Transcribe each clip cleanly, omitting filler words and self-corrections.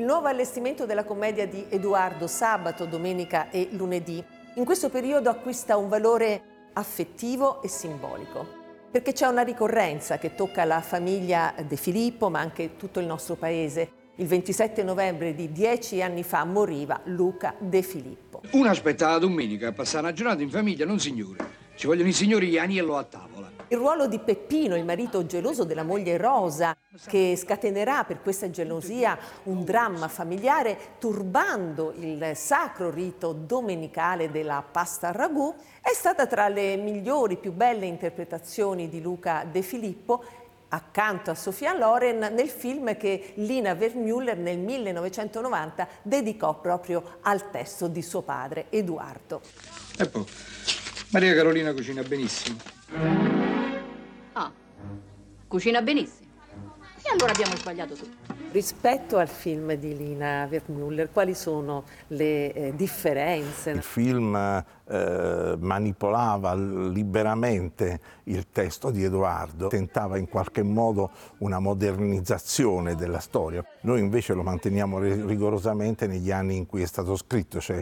il nuovo allestimento della commedia di Edoardo sabato, domenica e lunedì, in questo periodo acquista un valore affettivo e simbolico, perché c'è una ricorrenza che tocca la famiglia De Filippo, ma anche tutto il nostro paese. Il 27 novembre di 10 anni fa moriva Luca De Filippo. Una aspetta la domenica a passare una giornata in famiglia, non signore. Ci vogliono i signori agnello a tavola. Il ruolo di Peppino, il marito geloso della moglie Rosa, che scatenerà per questa gelosia un dramma familiare, turbando il sacro rito domenicale della pasta al ragù, è stata tra le migliori, più belle interpretazioni di Luca De Filippo, accanto a Sofia Loren, nel film che Lina Wertmüller nel 1990 dedicò proprio al testo di suo padre, Edoardo. E poi, Maria Carolina cucina benissimo. Ah, cucina benissimo. E allora abbiamo sbagliato tutto. Rispetto al film di Lina Wertmüller, quali sono le differenze? Il film manipolava liberamente il testo di Edoardo, tentava in qualche modo una modernizzazione della storia. Noi invece lo manteniamo rigorosamente negli anni in cui è stato scritto, cioè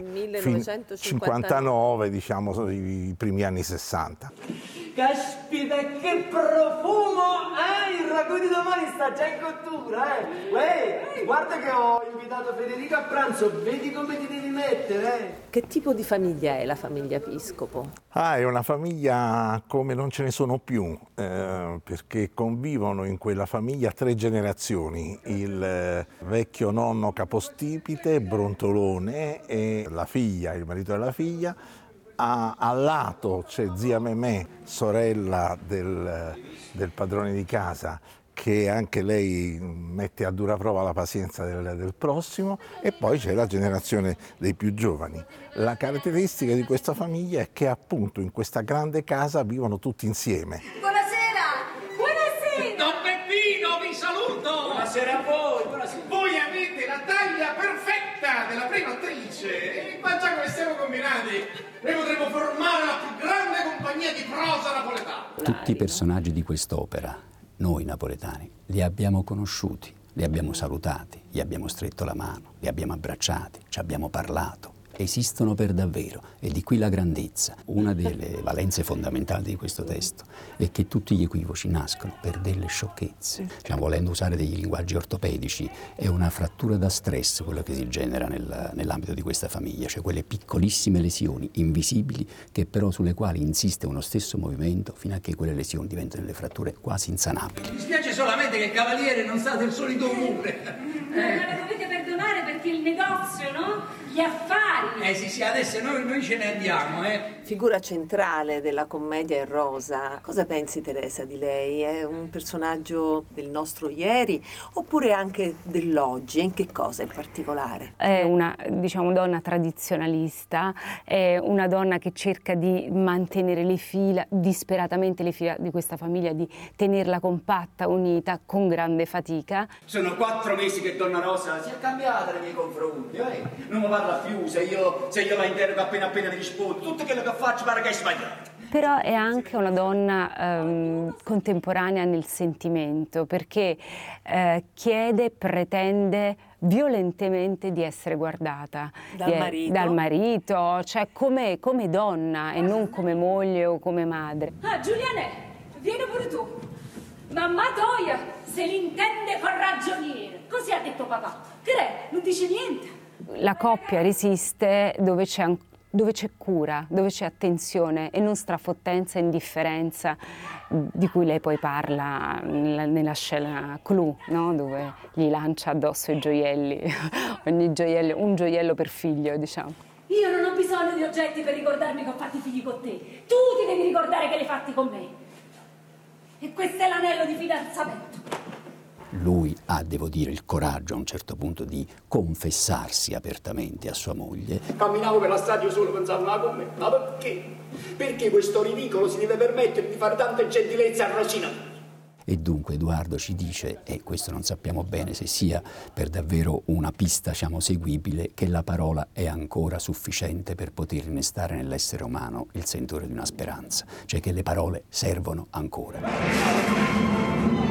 1959, diciamo i primi anni 60. Caspita, che profumo! Il ragù di domani sta già in cottura, Uè, guarda che ho invitato Federico a pranzo, vedi come ti devi mettere, Che tipo di famiglia è la famiglia Piscopo? È una famiglia come non ce ne sono più, perché convivono in quella famiglia 3 generazioni. Il vecchio nonno capostipite, brontolone, e la figlia, il marito della figlia. Al lato c'è zia Memè, sorella del padrone di casa, che anche lei mette a dura prova la pazienza del prossimo, e poi c'è la generazione dei più giovani. La caratteristica di questa famiglia è che appunto in questa grande casa vivono tutti insieme. Buonasera! Buonasera! Don Peppino, vi saluto! Buonasera a voi, buonasera. Voi avete la taglia perfetta della prima attrice, e qua già come siamo combinati noi potremo formare la più grande compagnia di prosa napoletana. Tutti i personaggi di quest'opera, noi napoletani, li abbiamo conosciuti, li abbiamo salutati, gli abbiamo stretto la mano, li abbiamo abbracciati, ci abbiamo parlato. Esistono per davvero, e di qui la grandezza. Una delle valenze fondamentali di questo testo è che tutti gli equivoci nascono per delle sciocchezze. Cioè, volendo usare dei linguaggi ortopedici, è una frattura da stress quello che si genera nell'ambito di questa famiglia, cioè quelle piccolissime lesioni invisibili che però sulle quali insiste uno stesso movimento fino a che quelle lesioni diventano delle fratture quasi insanabili. Mi spiace solamente che il cavaliere non sa del solito umore. Me dovete perdonare perché il negozio, no? Gli affari. Sì, adesso noi ce ne andiamo, Figura centrale della commedia è Rosa. Cosa pensi, Teresa, di lei? È un personaggio del nostro ieri oppure anche dell'oggi? E in che cosa in particolare? È una, donna tradizionalista, è una donna che cerca di mantenere le fila, disperatamente le fila di questa famiglia, di tenerla compatta, unita, con grande fatica. Sono 4 mesi che donna Rosa si è cambiata nei miei confronti, non mi parla più, se io la interrogo appena mi rispondo, tutto quello che faccio pare che è sbagliato. Però è anche una donna contemporanea nel sentimento, perché chiede, pretende violentemente di essere guardata dal marito, cioè come donna e non come moglie o come madre. Giuliane, vieni pure tu. Mamma Toia se l'intende con ragioniere. Così ha detto papà. Che non dice niente. La coppia resiste dove c'è cura, dove c'è attenzione e non strafottenza e indifferenza di cui lei poi parla nella scena clou, no? Dove gli lancia addosso i gioielli, ogni gioiello, un gioiello per figlio, diciamo. Io non ho bisogno di oggetti per ricordarmi che ho fatti figli con te. Tu ti devi ricordare che li hai fatti con me. E questo è l'anello di fidanzamento. Lui ha, devo dire, il coraggio a un certo punto di confessarsi apertamente a sua moglie. Camminavo per la strada solo pensando, ma con me? Ma perché? Perché questo ridicolo si deve permettere di fare tante gentilezze a Rosina? E dunque Edoardo ci dice, e questo non sappiamo bene se sia per davvero una pista seguibile, che la parola è ancora sufficiente per poter innestare nell'essere umano il sentore di una speranza, cioè che le parole servono ancora.